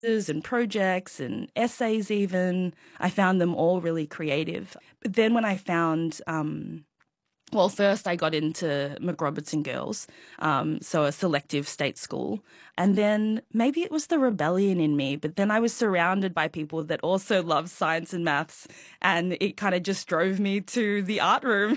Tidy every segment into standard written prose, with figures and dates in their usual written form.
and projects and essays even. I found them all really creative. But then when I found well, first I got into McRobertson Girls, so a selective state school. And then maybe it was the rebellion in me, but then I was surrounded by people that also loved science and maths, and it kind of just drove me to the art room.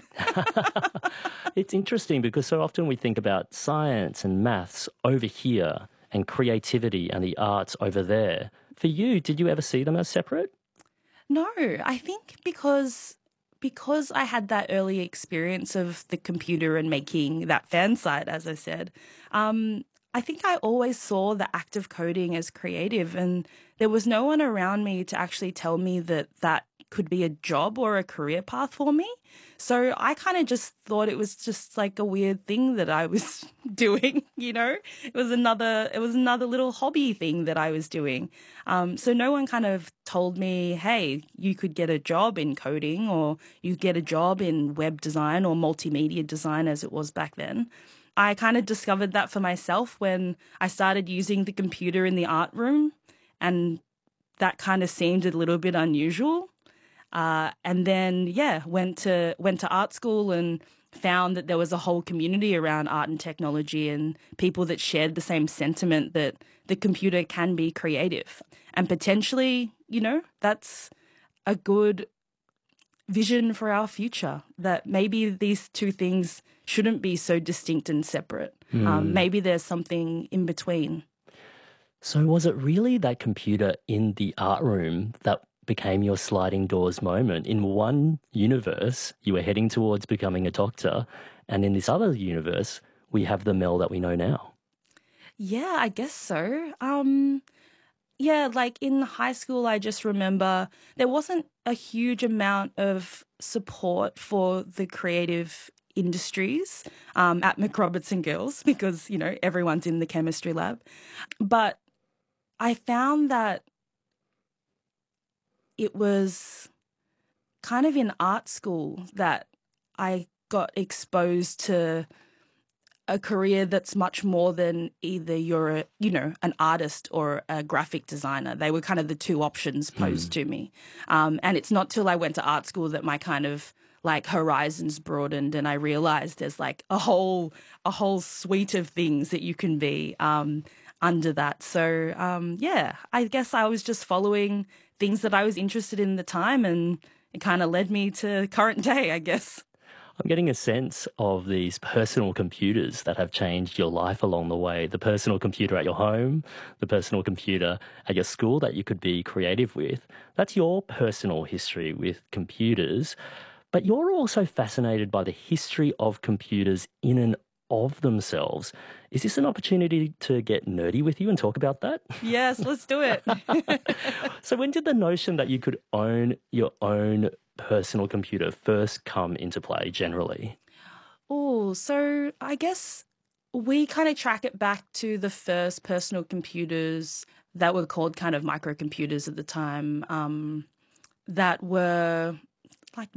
It's interesting because so often we think about science and maths over here and creativity and the arts over there. For you, did you ever see them as separate? No, I think because I had that early experience of the computer and making that fan site, as I said, I think I always saw the act of coding as creative, and there was no one around me to actually tell me that that could be a job or a career path for me. So I kind of just thought it was just like a weird thing that I was doing, you know? It was another little hobby thing that I was doing. So no one kind of told me, hey, you could get a job in coding or you get a job in web design or multimedia design as it was back then. I kind of discovered that for myself when I started using the computer in the art room, and that kind of seemed a little bit unusual. And then, yeah, went to art school and found that there was a whole community around art and technology and people that shared the same sentiment that the computer can be creative. And potentially, you know, that's a good vision for our future, that maybe these two things shouldn't be so distinct and separate. Maybe there's something in between. So was it really that computer in the art room that became your sliding doors moment? In one universe, you were heading towards becoming a doctor, and in this other universe, we have the Mel that we know now. Yeah, I guess so. Yeah, like in high school, I just remember there wasn't a huge amount of support for the creative industries at McRobertson Girls because, you know, everyone's in the chemistry lab. But I found that it was kind of in art school that I got exposed to a career that's much more than either you're an artist or a graphic designer. They were kind of the two options posed to me. And it's not till I went to art school that my kind of like horizons broadened and I realized there's like a whole suite of things that you can be under that. So, yeah, I guess I was just following things that I was interested in at the time, and it kind of led me to current day, I guess. I'm getting a sense of these personal computers that have changed your life along the way. The personal computer at your home, the personal computer at your school that you could be creative with. That's your personal history with computers. But you're also fascinated by the history of computers in and of themselves. Is this an opportunity to get nerdy with you and talk about that? Yes, let's do it. So when did the notion that you could own your own personal computer first come into play generally? Oh, so I guess we kind of track it back to the first personal computers that were called kind of microcomputers at the time, that were like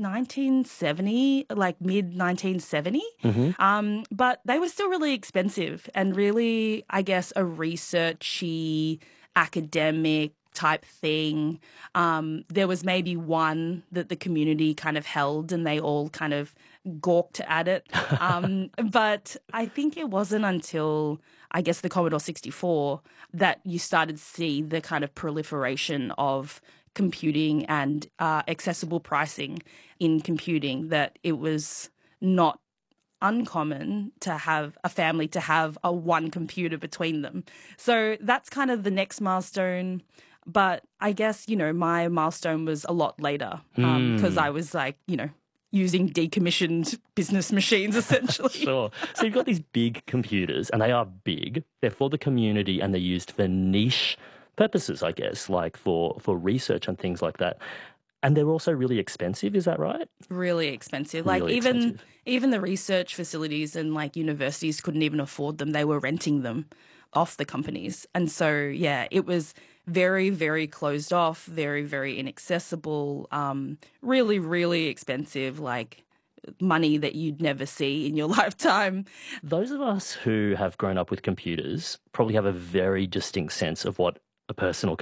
1970, like mid 1970. But they were still really expensive and really, I guess, a researchy, academic type thing. There was maybe one that the community kind of held and they all kind of gawked at it. But I think it wasn't until, I guess, the Commodore 64 that you started to see the kind of proliferation of computing and accessible pricing in computing, that it was not uncommon to have a family to have a one computer between them. So that's kind of the next milestone. But I guess, you know, my milestone was a lot later because I was like, you know, using decommissioned business machines essentially. Sure. So you've got these big computers and they are big. They're for the community and they're used for niche purposes, I guess, like for research and things like that. And they're also really expensive, is that right? Really expensive. Really Like expensive. even the research facilities and like universities couldn't even afford them. They were renting them off the companies. And so, yeah, it was very, very closed off, very, very inaccessible, really, really expensive, like money that you'd never see in your lifetime. Those of us who have grown up with computers probably have a very distinct sense of what a personal